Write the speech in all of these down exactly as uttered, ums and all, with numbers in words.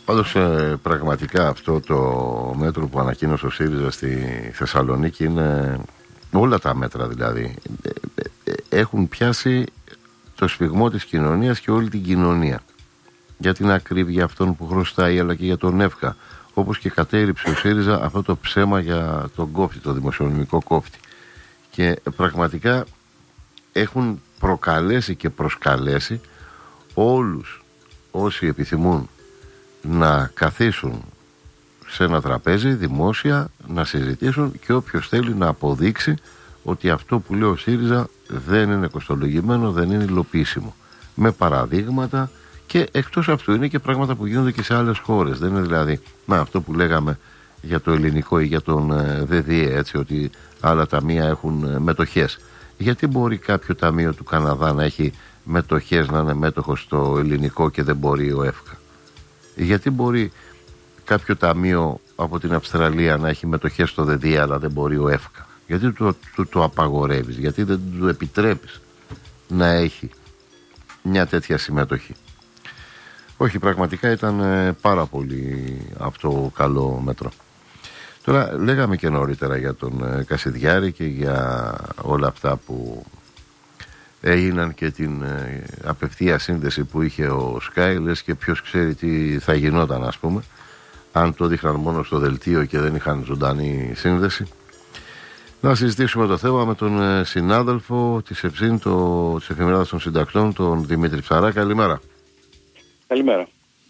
Όντως ε, πραγματικά αυτό το μέτρο που ανακοίνωσε ο ΣΥΡΙΖΑ στη Θεσσαλονίκη είναι, όλα τα μέτρα δηλαδή, ε, ε, έχουν πιάσει το σφιγμό της κοινωνίας και όλη την κοινωνία. Για την ακρίβεια αυτών που χρωστάει, αλλά και για τον ΕΦΚΑ. Όπως και κατέριψε ο ΣΥΡΙΖΑ αυτό το ψέμα για τον κόφτη, το δημοσιονομικό κόφτη. Και πραγματικά έχουν προκαλέσει και προσκαλέσει όλους όσοι επιθυμούν να καθίσουν σε ένα τραπέζι δημόσια, να συζητήσουν, και όποιος θέλει να αποδείξει ότι αυτό που λέει ο ΣΥΡΙΖΑ δεν είναι κοστολογημένο, δεν είναι υλοποιήσιμο. Με παραδείγματα, και εκτός αυτού είναι και πράγματα που γίνονται και σε άλλες χώρες. Δεν είναι δηλαδή να, αυτό που λέγαμε για το ελληνικό ή για τον ΔΔΕ, έτσι, ότι άλλα ταμεία έχουν μετοχές. Γιατί μπορεί κάποιο ταμείο του Καναδά να έχει μετοχές, να είναι μέτοχο στο ελληνικό, και δεν μπορεί ο ΕΦΚΑ? Γιατί μπορεί κάποιο ταμείο από την Αυστραλία να έχει μετοχές στο ΔΔΕ, αλλά δεν μπορεί ο ΕΦΚΑ? Γιατί του το, το απαγορεύεις? Γιατί δεν του επιτρέπεις να έχει μια τέτοια συμμετοχή? Όχι, πραγματικά ήταν ε, πάρα πολύ αυτό καλό μέτρο. Τώρα λέγαμε και νωρίτερα για τον ε, Κασιδιάρη και για όλα αυτά που έγιναν και την ε, απευθεία σύνδεση που είχε ο Sky, λες και ποιος ξέρει τι θα γινόταν, ας πούμε, αν το δείχναν μόνο στο δελτίο και δεν είχαν ζωντανή σύνδεση. Να συζητήσουμε το θέμα με τον ε, συνάδελφο της ΕΦΣΥΝ, το, της Εφημερίδας των Συντακτών, τον Δημήτρη Ψαρά. Καλημέρα. Καλημέρα.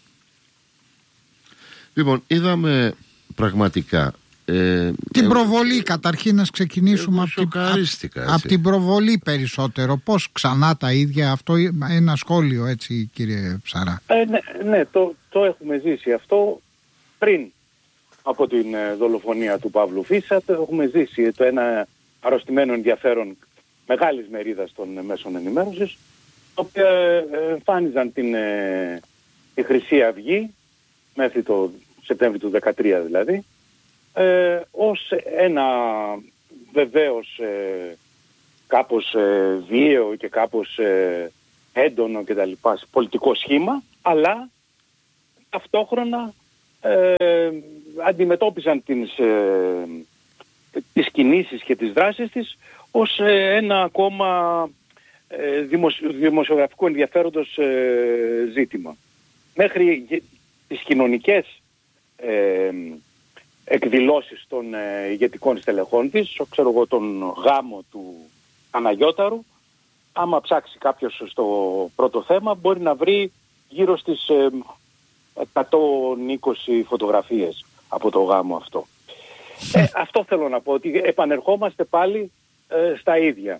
Λοιπόν, είδαμε πραγματικά ε, την προβολή, καταρχήν να ξεκινήσουμε από την, απ, απ την προβολή περισσότερο. Πώς ξανά τα ίδια, αυτό ένα σχόλιο, έτσι, κύριε Ψαρά? Ε, ναι, ναι το, το έχουμε ζήσει αυτό πριν από την ε, δολοφονία του Παύλου Φίσα. Το έχουμε ζήσει το ένα αρρωστημένο ενδιαφέρον μεγάλης μερίδας των ε, μέσων ενημέρωσης, τα οποία ε, εμφάνιζαν την, ε, τη Χρυσή Αυγή μέχρι το Σεπτέμβριο του δύο χιλιάδες δεκατρία δηλαδή, ε, ως ένα βεβαίως ε, κάπως ε, βίαιο και κάπως ε, έντονο και τα λοιπά πολιτικό σχήμα, αλλά ταυτόχρονα ε, αντιμετώπιζαν τις, ε, τις κινήσεις και τις δράσεις της ως ε, ένα ακόμα ε, δημοσιο, δημοσιογραφικό ενδιαφέροντος ε, ζήτημα. Μέχρι τις κοινωνικές ε, εκδηλώσεις των ε, ηγετικών στελεχών της, ξέρω εγώ, τον γάμο του Παναγιώταρου, άμα ψάξει κάποιος στο πρώτο θέμα μπορεί να βρει γύρω στις ε, εκατόν είκοσι φωτογραφίες από το γάμο αυτό. Ε, αυτό θέλω να πω, ότι επανερχόμαστε πάλι ε, στα ίδια.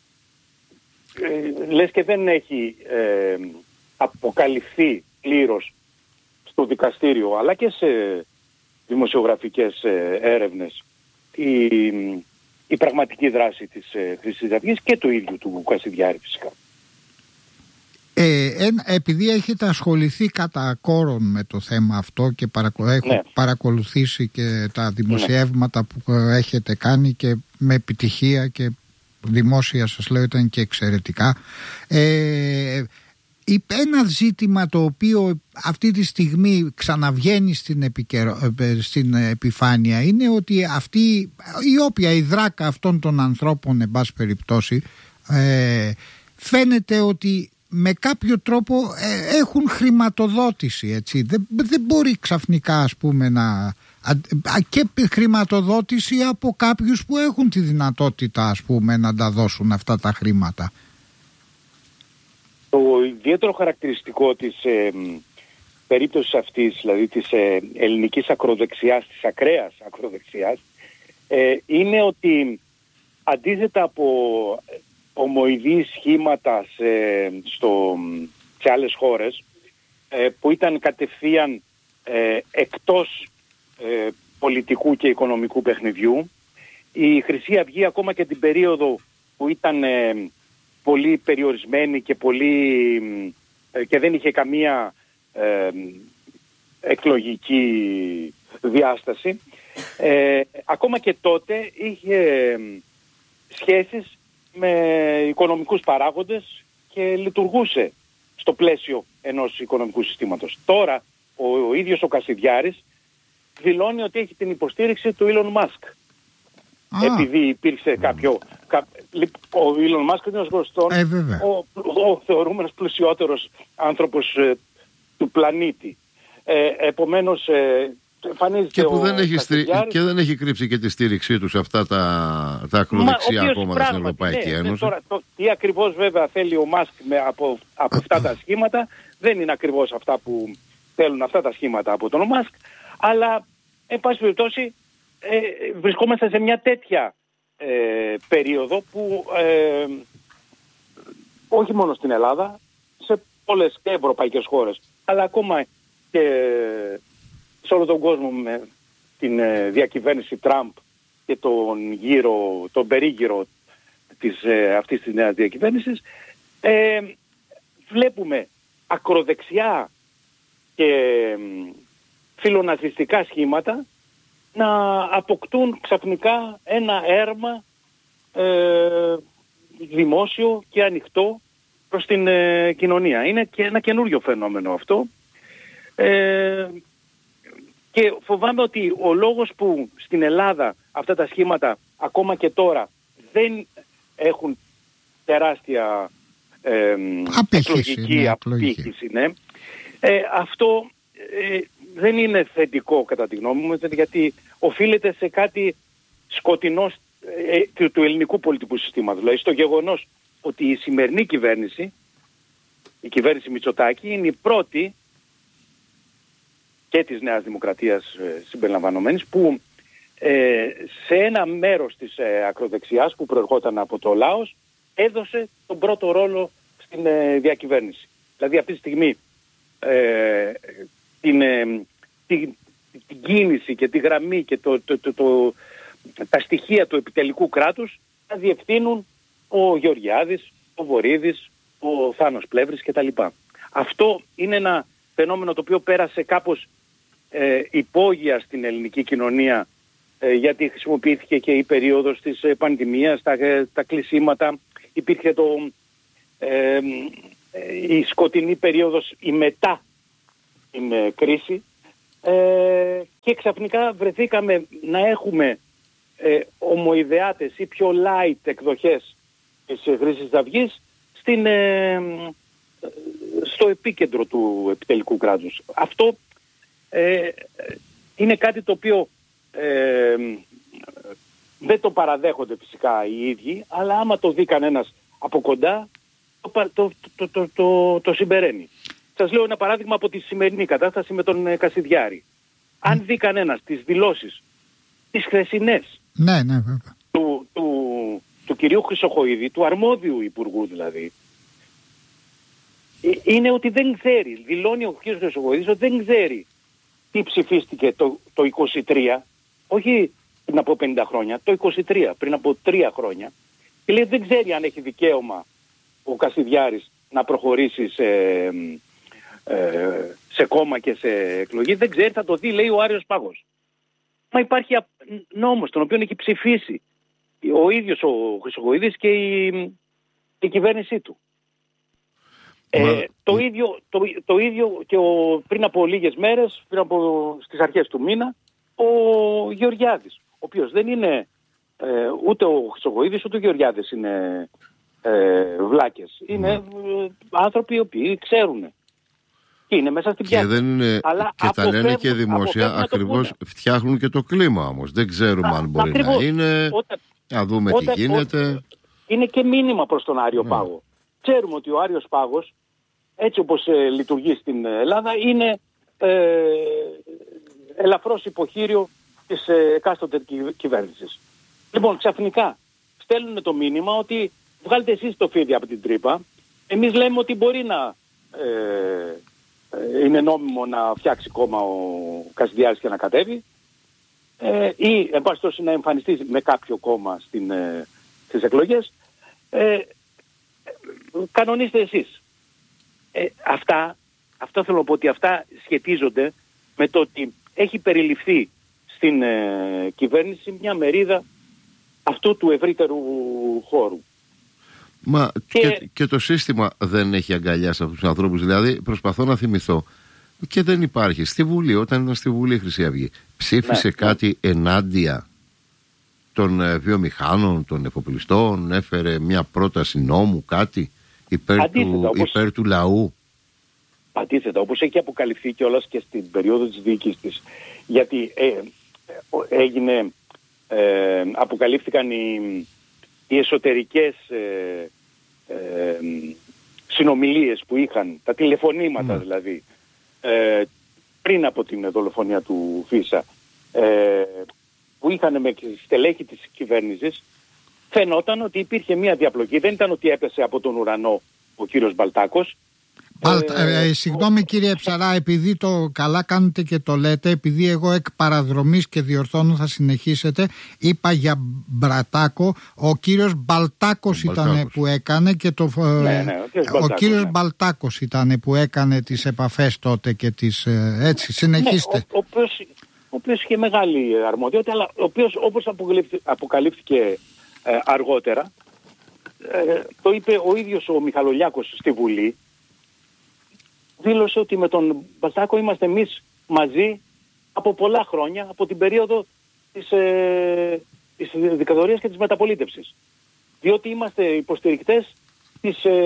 Ε, λες και δεν έχει ε, αποκαλυφθεί πλήρως στο δικαστήριο, αλλά και σε δημοσιογραφικές ε, έρευνες η, η πραγματική δράση της ε, Χρυσής Αυγής και του ίδιου του Κασιδιάρη φυσικά. Ε, ε, επειδή έχετε ασχοληθεί κατά κόρον με το θέμα αυτό και παρακο... ναι. έχω παρακολουθήσει και τα δημοσιεύματα ναι. που έχετε κάνει, και με επιτυχία, και δημόσια σας λέω ήταν και εξαιρετικά. Ε, ένα ζήτημα το οποίο αυτή τη στιγμή ξαναβγαίνει στην, επικαιρο... στην επιφάνεια είναι ότι αυτή η όποια η δράκα αυτών των ανθρώπων, εν πάση περιπτώσει, ε, φαίνεται ότι με κάποιο τρόπο ε, έχουν χρηματοδότηση, έτσι. Δεν, δεν μπορεί ξαφνικά, ας πούμε, να... και χρηματοδότηση από κάποιους που έχουν τη δυνατότητα, ας πούμε, να τα δώσουν αυτά τα χρήματα. Το ιδιαίτερο χαρακτηριστικό της ε, περίπτωσης αυτής, δηλαδή της ε, ελληνικής ακροδεξιάς, της ακραίας ακροδεξιάς, ε, είναι ότι αντίθετα από ομοειδή σχήματα σε, στο, σε άλλες χώρες ε, που ήταν κατευθείαν ε, εκτός ε, πολιτικού και οικονομικού παιχνιδιού, η Χρυσή Αυγή ακόμα και την περίοδο που ήταν ε, πολύ περιορισμένη και, πολύ, ε, και δεν είχε καμία ε, εκλογική διάσταση, ε, ακόμα και τότε είχε ε, σχέσεις με οικονομικούς παράγοντες και λειτουργούσε στο πλαίσιο ενός οικονομικού συστήματος. Τώρα ο, ο ίδιος ο Κασιδιάρης δηλώνει ότι έχει την υποστήριξη του Elon Musk. Α. Επειδή υπήρξε κάποιο... Κα, ο Elon Musk είναι ως γνωστόν ε, ο, ο, ο θεωρούμενος πλουσιότερος άνθρωπος ε, του πλανήτη. Ε, επομένως... Ε, και που δεν έχει, στρι... και δεν έχει κρύψει και τη στήριξή του σε αυτά τα, τα ακροδεξιά κόμματα στην Ευρωπαϊκή ναι, Ένωση. Τώρα, το, τι ακριβώς βέβαια θέλει ο Μάσκ με, από, από αυτά τα σχήματα δεν είναι ακριβώς αυτά που θέλουν αυτά τα σχήματα από τον Μάσκ, αλλά εν πάση περιπτώσει ε, βρισκόμαστε σε μια τέτοια ε, περίοδο που ε, όχι μόνο στην Ελλάδα, σε όλες και ευρωπαϊκές χώρες, αλλά ακόμα και σε όλο τον κόσμο με την ε, διακυβέρνηση Τραμπ και τον γύρο, τον περίγυρο της, ε, αυτής της νέας διακυβέρνησης, ε, βλέπουμε ακροδεξιά και ε, φιλοναζιστικά σχήματα να αποκτούν ξαφνικά ένα έρμα ε, δημόσιο και ανοιχτό προς την ε, κοινωνία. Είναι και ένα καινούριο φαινόμενο αυτό. Ε, Και φοβάμαι ότι ο λόγος που στην Ελλάδα αυτά τα σχήματα ακόμα και τώρα δεν έχουν τεράστια ε, εκλογική απήχηση, ναι, ε, αυτό ε, δεν είναι θετικό κατά τη γνώμη μου, γιατί οφείλεται σε κάτι σκοτεινό ε, του, του ελληνικού πολιτικού συστήματος. Δηλαδή στο γεγονός ότι η σημερινή κυβέρνηση, η κυβέρνηση Μητσοτάκη, είναι η πρώτη και της Νέας Δημοκρατίας ε, συμπεριλαμβανομένης, που ε, σε ένα μέρος της ε, ακροδεξιάς που προερχόταν από το λαός έδωσε τον πρώτο ρόλο στην ε, διακυβέρνηση. Δηλαδή αυτή τη στιγμή ε, την, ε, την, την κίνηση και τη γραμμή και το, το, το, το, τα στοιχεία του επιτελικού κράτους θα διευθύνουν ο Γεωργιάδης, ο Βορίδης, ο Θάνος Πλεύρης κτλ. Αυτό είναι ένα φαινόμενο το οποίο πέρασε κάπως ε, υπόγεια στην ελληνική κοινωνία, ε, γιατί χρησιμοποιήθηκε και η περίοδος της ε, πανδημίας, τα, ε, τα κλεισίματα, υπήρχε το, ε, ε, η σκοτεινή περίοδος, η μετά την ε, κρίση, ε, και ξαφνικά βρεθήκαμε να έχουμε ε, ομοειδεάτες ή πιο light εκδοχές της Χρυσής Αυγής στην... Ε, στο επίκεντρο του επιτελικού κράτους. Αυτό ε, είναι κάτι το οποίο ε, δεν το παραδέχονται φυσικά οι ίδιοι, αλλά άμα το δει κανένας από κοντά το, το, το, το, το, το συμπεραίνει. Σας λέω ένα παράδειγμα από τη σημερινή κατάσταση με τον ε, Κασιδιάρη. Αν δει κανένας τις δηλώσεις, τις χθεσινές, ναι, ναι, βέβαια, του, του, του κυρίου Χρυσοχοΐδη, του αρμόδιου υπουργού δηλαδή, είναι ότι δεν ξέρει, δηλώνει ο κ. Χρυσοχοΐδης ότι δεν ξέρει τι ψηφίστηκε το, το είκοσι τρία, όχι πριν από πενήντα χρόνια, το είκοσι τρία, πριν από τρία χρόνια, και λέει δεν ξέρει αν έχει δικαίωμα ο Κασιδιάρης να προχωρήσει σε, ε, σε κόμμα και σε εκλογή, δεν ξέρει, θα το δει, λέει ο Άριος Πάγος. Μα υπάρχει νόμος τον οποίο έχει ψηφίσει ο ίδιος ο Χρυσοχοΐδης και η, η κυβέρνησή του. Ε, το, ίδιο, το, το ίδιο και ο, πριν από λίγες μέρες, πριν από, στις αρχές του μήνα, ο Γεωργιάδης, ο οποίος δεν είναι ε, ούτε ο Χρυσοχοΐδης ούτε ο Γεωργιάδης είναι ε, βλάκες. Είναι ε, άνθρωποι οι οποίοι ξέρουν και είναι μέσα στην πιάτα. Και, δεν είναι, αλλά και τα λένε και δημόσια, ακριβώς φτιάχνουν και το κλίμα όμως. Δεν ξέρουμε Α, αν μπορεί ακριβώς, να είναι, όταν, να δούμε όταν, τι γίνεται. Όταν, είναι και μήνυμα προς τον Άριο ναι. Πάγο. Ξέρουμε ότι ο Άριος Πάγος, έτσι όπως ε, λειτουργεί στην Ελλάδα, είναι ε, ελαφρώς υποχείριο της ε, εκάστοτε κυβέρνησης. Λοιπόν, ξαφνικά στέλνουν το μήνυμα ότι βγάλτε εσείς το φίδι από την τρύπα. Εμείς λέμε ότι μπορεί να ε, ε, είναι νόμιμο να φτιάξει κόμμα ο Κασιδιάρης και να κατέβει, ε, ή εν πάση περιπτώσει να εμφανιστεί με κάποιο κόμμα στην, ε, στις εκλογές. Ε, κανονίστε εσείς. Ε, αυτά, αυτό θέλω να πω ότι αυτά σχετίζονται με το ότι έχει περιληφθεί στην ε, κυβέρνηση μια μερίδα αυτού του ευρύτερου χώρου. Μα και... Και, και το σύστημα δεν έχει αγκαλιάσει αυτούς τους ανθρώπους. Δηλαδή προσπαθώ να θυμηθώ Και δεν υπάρχει. Στη Βουλή, όταν ήταν στη Βουλή η Χρυσή Αυγή, ψήφισε ναι, κάτι ναι. ενάντια των ε, βιομηχάνων, των εφοπλιστών, έφερε μια πρόταση νόμου, κάτι υπέρ, Αντίθετα, του, όπως... υπέρ του λαού. Αντίθετα, όπως έχει αποκαλυφθεί κιόλας και στην περίοδο της διοίκησης της, γιατί ε, έγινε, ε, αποκαλύφθηκαν οι, οι εσωτερικές ε, ε, συνομιλίες που είχαν, τα τηλεφωνήματα mm. δηλαδή, ε, πριν από την δολοφονία του Φίσα, ε, που είχαν με στελέχη της κυβέρνησης, φαινόταν ότι υπήρχε μια διαπλοκή. Δεν ήταν ότι έπεσε από τον ουρανό ο κύριος Μπαλτάκος. Παλτα, ε, ε, συγγνώμη κύριε Ψαρά, επειδή το καλά κάνετε και το λέτε, επειδή εγώ εκ παραδρομής και διορθώνω θα συνεχίσετε, είπα για Μπρατάκο, ο κύριος Μπαλτάκος ήταν που έκανε και το, ναι, ναι, ο κύριος, ο κύριος ναι. Μπαλτάκος ήταν που έκανε τις επαφές τότε και τις, έτσι, συνεχίστε. Ναι, ο, ο, οποίος, ο οποίος είχε μεγάλη αρμοδιότητα, αλλά ο οποίος όπως αποκαλύφθηκε ε, αργότερα, ε, το είπε ο ίδιος ο Μιχαλολιάκος στη Βουλή, δήλωσε ότι με τον Μπαλτάκο είμαστε εμείς μαζί από πολλά χρόνια, από την περίοδο της, ε, της δικτατορίας και της μεταπολίτευσης. Διότι είμαστε υποστηρικτές της, ε,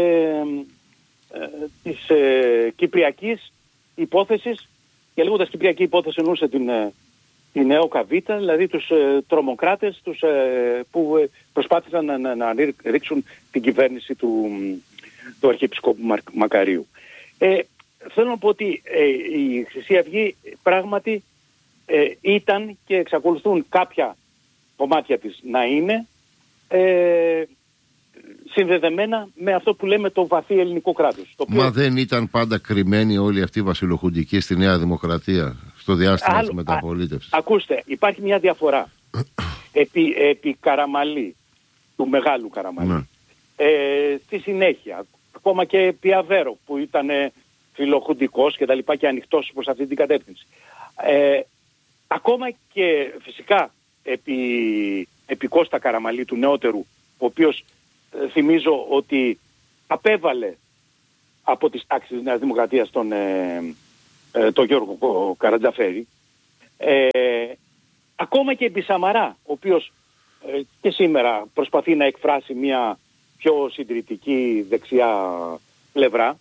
ε, της ε, κυπριακής υπόθεσης, και λέγοντας κυπριακή υπόθεση εννοούσε την, ε, την ΕΟΚΑΒ, δηλαδή τους ε, τρομοκράτες τους, ε, που ε, προσπάθησαν να, να, να ρίξουν την κυβέρνηση του, του Αρχιεπισκόπου Μακαρίου. Ε, Θέλω να πω ότι ε, η Χρυσή Αυγή πράγματι ε, ήταν και εξακολουθούν κάποια κομμάτια της να είναι ε, συνδεδεμένα με αυτό που λέμε το βαθύ ελληνικό κράτος. Το οποίο... Μα δεν ήταν πάντα κρυμμένοι όλοι αυτοί οι βασιλοχουντικοί στη Νέα Δημοκρατία στο διάστημα Άλλο, της μεταπολίτευσης? Α, ακούστε, υπάρχει μια διαφορά επί, επί Καραμαλή, του μεγάλου Καραμαλή. Ναι. Ε, στη συνέχεια, ακόμα και επί Αβέρο που ήταν φιλοχουντικός και τα λοιπά και ανοιχτός προς αυτή την κατεύθυνση. Ε, ακόμα και φυσικά επί, επί Κώστα Καραμαλή του νεότερου, ο οποίος ε, θυμίζω ότι απέβαλε από τις τάξεις της Νέας Δημοκρατίας τον, ε, ε, τον Γιώργο Καρατζαφέρη, ε, ακόμα και επί Σαμαρά, ο οποίος ε, και σήμερα προσπαθεί να εκφράσει μια πιο συντηρητική δεξιά πλευρά.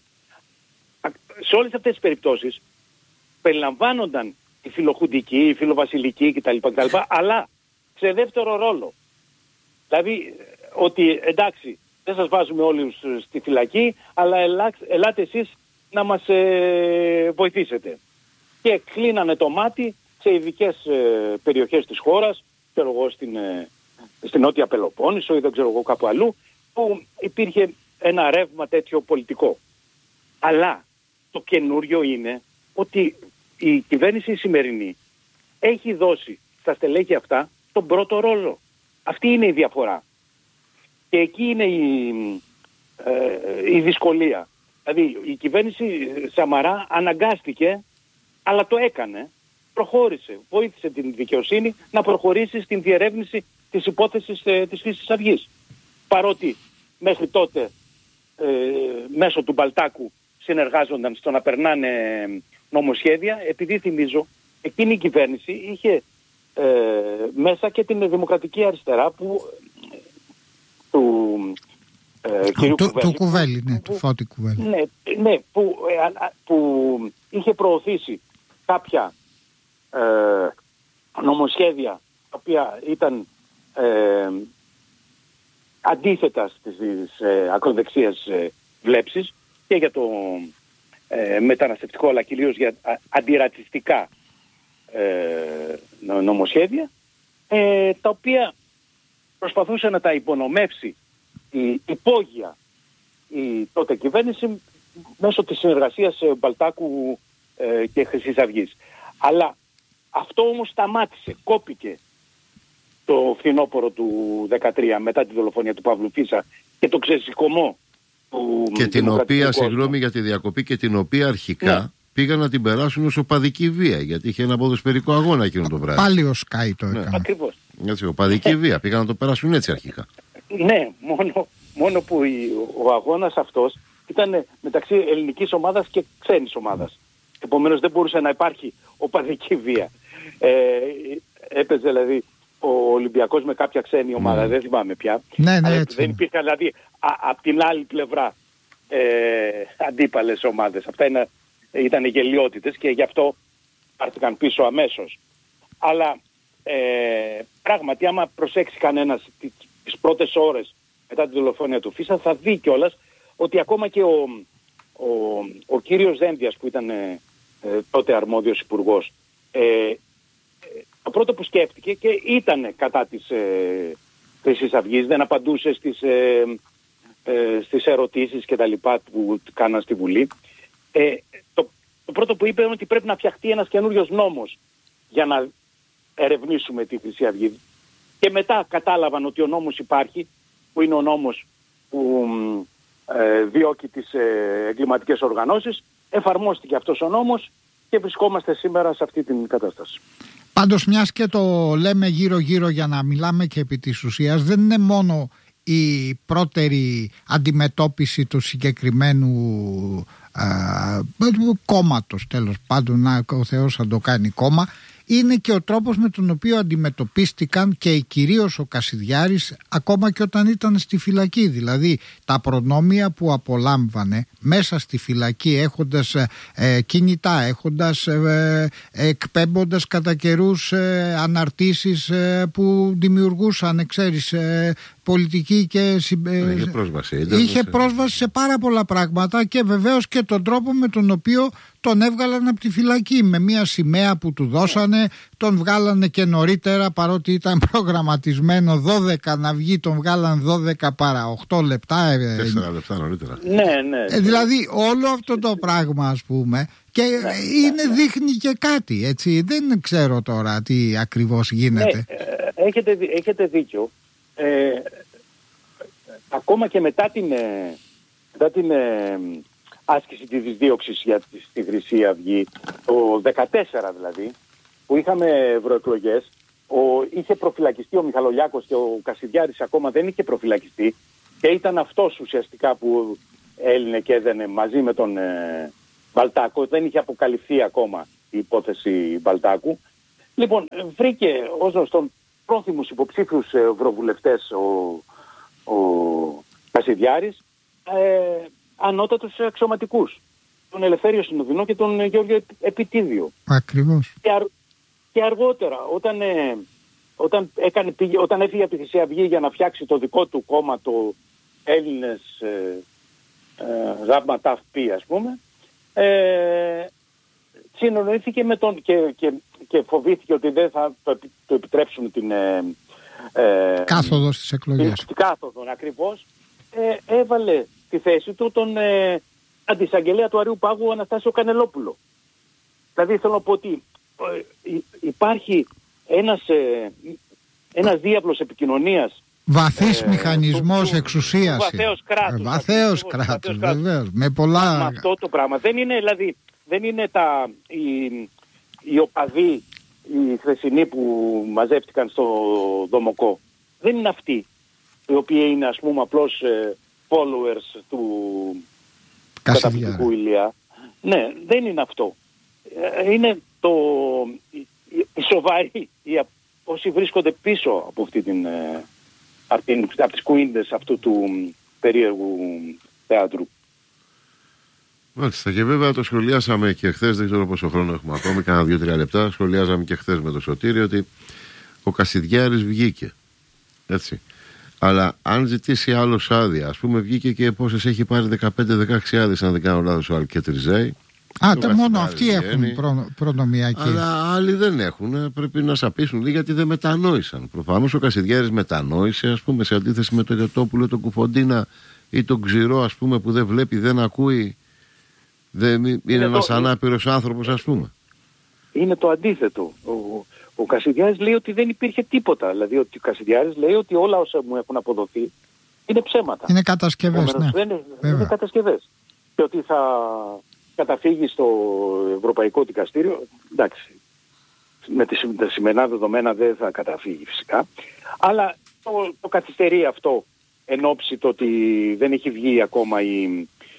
Σε όλες αυτές τις περιπτώσεις περιλαμβάνονταν η φιλοχουντική, η φιλοβασιλική κτλ, κτλ, αλλά σε δεύτερο ρόλο. Δηλαδή ότι εντάξει δεν σας βάζουμε όλους στη φυλακή, αλλά ελά, ελάτε εσείς να μας ε, βοηθήσετε. Και κλείνανε το μάτι σε ειδικές ε, περιοχές της χώρας, ξέρω εγώ στην, ε, στην Νότια Πελοπόννησο ή δεν ξέρω εγώ κάπου αλλού, που υπήρχε ένα ρεύμα τέτοιο πολιτικό. Αλλά το καινούριο είναι ότι η κυβέρνηση η σημερινή έχει δώσει στα στελέχη αυτά τον πρώτο ρόλο. Αυτή είναι η διαφορά. Και εκεί είναι η, ε, η δυσκολία. Δηλαδή η κυβέρνηση Σαμαρά αναγκάστηκε, αλλά το έκανε, προχώρησε, βοήθησε την δικαιοσύνη να προχωρήσει στην διερεύνηση της υπόθεσης ε, της Χρυσής Αυγής. Παρότι μέχρι τότε ε, μέσω του Μπαλτάκου συνεργάζονταν στο να περνάνε νομοσχέδια, επειδή θυμίζω εκείνη η κυβέρνηση είχε ε, μέσα και την Δημοκρατική Αριστερά που του ε, κυρίου του, Κουβέλη, του Κουβέλη, ναι, που, του Φώτη Κουβέλη. Ναι, ναι που, ε, που είχε προωθήσει κάποια ε, νομοσχέδια τα οποία ήταν ε, αντίθετα στις ε, ακροδεξίες ε, βλέψεις και για το ε, μεταναστευτικό, αλλά κυρίως για α, αντιρατσιστικά ε, νομοσχέδια, ε, τα οποία προσπαθούσε να τα υπονομεύσει η υπόγεια η τότε κυβέρνηση μέσω της συνεργασίας Μπαλτάκου ε, και Χρυσής Αυγής. Αλλά αυτό όμως σταμάτησε, κόπηκε το φθινόπωρο του δεκατρία μετά τη δολοφονία του Παύλου Φίσα και το ξεσηκωμό του και την οποία, συγγνώμη για τη διακοπή, και την οποία αρχικά ναι. πήγαν να την περάσουν ως οπαδική βία, γιατί είχε ένα ποδοσφαιρικό αγώνα εκείνο το βράδυ. Πάλι ο Σκάι το έκανε. Ναι. Ακριβώς. Έτσι, οπαδική βία, πήγαν να το περάσουν έτσι αρχικά. Ναι, μόνο, μόνο που η, ο αγώνας αυτός ήταν μεταξύ ελληνικής ομάδας και ξένης ομάδας. Επομένως δεν μπορούσε να υπάρχει οπαδική βία. Ε, έπαιζε δηλαδή ο Ολυμπιακός με κάποια ξένη ομάδα, mm. δεν θυμάμαι πια. Ναι, ναι, έτσι. Δεν υπήρχαν δηλαδή από την άλλη πλευρά ε, αντίπαλες ομάδες. Αυτά είναι, ήταν γελιότητες και γι' αυτό πάρθηκαν πίσω αμέσως. Αλλά ε, πράγματι άμα προσέξει κανένας τις πρώτες ώρες μετά τη δολοφονία του Φίσα θα δει κιόλας ότι ακόμα και ο, ο, ο κύριος Δένδιας που ήταν ε, τότε αρμόδιος υπουργός ε, ε, το πρώτο που σκέφτηκε και ήταν κατά της ε, Χρυσής Αυγής, δεν απαντούσε στις, ε, ε, στις ερωτήσεις και τα λοιπά που κάναν στη Βουλή. Ε, το, το πρώτο που είπε είναι ότι πρέπει να φτιαχτεί ένας καινούριος νόμος για να ερευνήσουμε τη Χρυσή Αυγή. Και μετά κατάλαβαν ότι ο νόμος υπάρχει, που είναι ο νόμος που ε, διώκει τις ε, εγκληματικές οργανώσεις. Εφαρμόστηκε αυτός ο νόμος και βρισκόμαστε σήμερα σε αυτή την κατάσταση. Πάντως, μιας και το λέμε γύρω-γύρω για να μιλάμε και επί της ουσίας, δεν είναι μόνο η πρώτερη αντιμετώπιση του συγκεκριμένου α, κόμματος, τέλος πάντων, να, ο Θεός θα το κάνει κόμμα, είναι και ο τρόπος με τον οποίο αντιμετωπίστηκαν και κυρίως ο Κασιδιάρης ακόμα και όταν ήταν στη φυλακή. Δηλαδή τα προνόμια που απολάμβανε μέσα στη φυλακή, έχοντας ε, κινητά, έχοντας ε, ε, εκπέμποντας κατά καιρούς ε, αναρτήσεις ε, που δημιουργούσαν, ξέρεις, ε, πολιτική και συμπε... είχε, πρόσβαση, είχε πρόσβαση σε πάρα πολλά πράγματα και βεβαίως και τον τρόπο με τον οποίο τον έβγαλαν από τη φυλακή, με μια σημαία που του δώσανε, τον βγάλανε και νωρίτερα, παρότι ήταν προγραμματισμένο δώδεκα να βγει, τον βγάλαν δώδεκα παρά οκτώ λεπτά. τέσσερα λεπτά νωρίτερα. Ναι, ναι. Ε, δηλαδή όλο αυτό το πράγμα, ας πούμε, και ναι, είναι, ναι, δείχνει και κάτι, έτσι. Δεν ξέρω τώρα τι ακριβώς γίνεται. Ναι, ε, έχετε, έχετε δίκιο. Ε, ακόμα και μετά την, ε, μετά την ε, άσκηση της δίωξης για τη, στη Χρυσή Αυγή, το δεκατέσσερα δηλαδή, που είχαμε ευρωεκλογές, ο, είχε προφυλακιστεί ο Μιχαλολιάκος και ο Κασιδιάρης ακόμα δεν είχε προφυλακιστεί και ήταν αυτός ουσιαστικά που έλυνε και έδαινε μαζί με τον ε, Μπαλτάκο. Δεν είχε αποκαλυφθεί ακόμα η υπόθεση Μπαλτάκου. Λοιπόν, βρήκε ως γνωστόν πρόθυμους υποψήφιους ευρωβουλευτές ο, ο Κασιδιάρης, ε, ανώτατους αξιωματικούς, τον Ελευθέριο Συνοδεινό και τον Γεώργιο Επιτίδιο. Ακριβώς. Και, αρ, και αργότερα, όταν, ε, όταν, έκανε, πήγε, όταν έφυγε από τη Χρυσή Αυγή για να φτιάξει το δικό του κόμμα, το Έλληνες ε, ε, Γάμμα Ταυπή, ας πούμε, ε, συνονόηθηκε με τον και, και, και φοβήθηκε ότι δεν θα το, το επιτρέψουν την ε, ε, κάθοδο στις εκλογές. Την κάθοδο ακριβώς. Ε, έβαλε στη θέση του τον ε, αντισαγγελέα του Αριού Πάγου Αναστάσιο Κανελόπουλο. Δηλαδή θέλω να πω ότι ε, υπάρχει ένας, ε, ένας διάβλος επικοινωνίας, βαθύς ε, μηχανισμός του, εξουσίας. Βαθέως κράτους. Βαθέως κράτους, βεβαίως. Με πολλά... Με αυτό το πράγμα. Δεν είναι, δηλαδή, δεν είναι τα, οι, οι οπαδοί, οι χθεσινοί που μαζεύτηκαν στο Δομοκό. Δεν είναι αυτοί οι οποίοι είναι, ας πούμε, απλώς ε, followers του καταπληκτικού Ηλία. Ναι, δεν είναι αυτό. Ε, είναι το, οι, οι σοβαροί, οι, όσοι βρίσκονται πίσω από αυτή την... Ε, από, την, από τις κουίντες αυτού του περίεργου θεάτρου. Μάλιστα, και βέβαια το σχολιάσαμε και χθες, δεν ξέρω πόσο χρόνο έχουμε ακόμη, κάνα δύο-τρία λεπτά. Σχολιάζαμε και χθες με το Σωτήριο ότι ο Κασιδιάρης βγήκε. Έτσι. Αλλά αν ζητήσει άλλος άδεια, ας πούμε, βγήκε και πόσες έχει πάρει, δεκαπέντε δεκαέξι άδειες, αν δεν κάνω λάθος, ο Αλκετριζέη. Α, το μόνο αυτοί έχουν προ, προνομιακή. Αλλά άλλοι δεν έχουν. Πρέπει να σαπίσουν λίγα γιατί δεν μετανόησαν. Προφανώς ο Κασιδιάρης μετανόησε, ας πούμε, σε αντίθεση με τον Γιωτόπουλο, τον Κουφοντίνα ή τον Ξηρό, ας πούμε, που δεν βλέπει, δεν ακούει. Δεν, είναι είναι ένας το... ανάπηρος άνθρωπος, ας πούμε. Είναι το αντίθετο. Ο, ο Κασιδιάρης λέει ότι δεν υπήρχε τίποτα. Δηλαδή ότι ο Κασιδιάρης λέει ότι όλα όσα μου έχουν αποδοθεί είναι ψέματα. Είναι κατασκευές, ναι. Δεν είναι, είναι κατασκευές. Και ότι θα καταφύγει στο Ευρωπαϊκό Δικαστήριο, εντάξει, με τα σημερινά δεδομένα δεν θα καταφύγει φυσικά, αλλά το, το καθυστερεί αυτό εν ώψη το ότι δεν έχει βγει ακόμα η,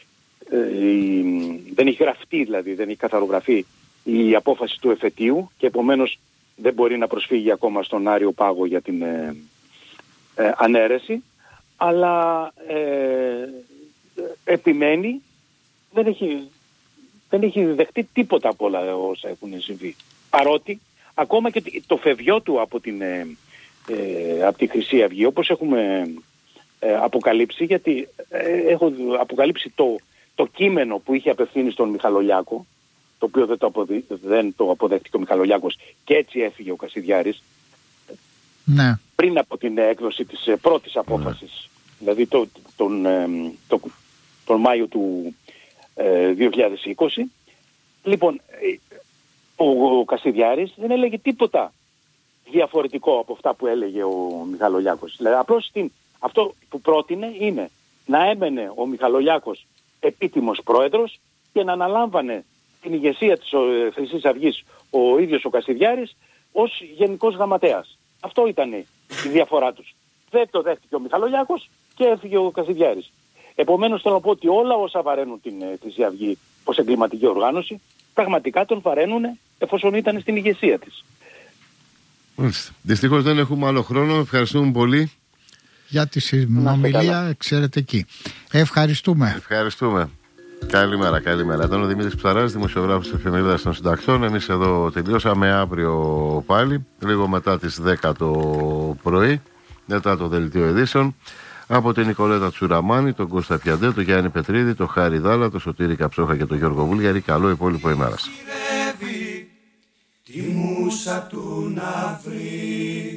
ε, η, δεν έχει γραφτεί δηλαδή, δεν έχει καθαρογραφεί η απόφαση του εφετείου και επομένως δεν μπορεί να προσφύγει ακόμα στον Άριο Πάγο για την ε, ε, ανέρεση, αλλά ε, επιμένει, δεν έχει, δεν έχει δεχτεί τίποτα από όλα όσα έχουν συμβεί. Παρότι ακόμα και το φευγιό του από, την, ε, ε, από τη Χρυσή Αυγή, όπως έχουμε ε, αποκαλύψει, γιατί ε, έχω αποκαλύψει το, το κείμενο που είχε απευθύνει στον Μιχαλολιάκο, το οποίο δεν το, αποδε... δεν το αποδέχτηκε ο Μιχαλολιάκος και έτσι έφυγε ο Κασιδιάρης, ναι. πριν από την έκδοση της ε, πρώτης απόφασης, ναι. δηλαδή το, τον, ε, το, τον Μάιο του ε, δύο χιλιάδες είκοσι. Λοιπόν, ε, ο, ο Κασιδιάρης δεν έλεγε τίποτα διαφορετικό από αυτά που έλεγε ο Μιχαλολιάκος. Δηλαδή, απλώς στην, αυτό που πρότεινε είναι να έμενε ο Μιχαλολιάκος επίτιμος πρόεδρος και να αναλάμβανε την ηγεσία της Χρυσής Αυγής ο ίδιος ο Κασιδιάρης ως γενικός γραμματέας. Αυτό ήταν η διαφορά τους. Δεν το δέχτηκε ο Μιχαλολιάκος και έφυγε ο Κασιδιάρης. Επομένως θέλω να πω ότι όλα όσα βαραίνουν την Χρυσή Αυγή ως εγκληματική οργάνωση πραγματικά τον βαραίνουν εφόσον ήταν στην ηγεσία της. Δυστυχώς δεν έχουμε άλλο χρόνο. Ευχαριστούμε πολύ για τη συνομιλία εξαιρετική. Ευχαριστούμε. Ευχαριστούμε. Καλημέρα, καλημέρα. Ήταν ο Δημήτρης Ψαράς, δημοσιογράφος της Εφημερίδας των Συντακτών. Εμείς εδώ τελειώσαμε, αύριο πάλι, λίγο μετά τις δέκα το πρωί, μετά το δελτίο ειδήσεων. Από την Νικολέτα Τσουραμάνη, τον Κώστα Πιαντέ, τον Γιάννη Πετρίδη, τον Χάρη Δάλα, τον Σωτήρη Καψόχα και τον Γιώργο Βούλγαρη. Καλό υπόλοιπο ημέρας. Τη μούσα του να βρει.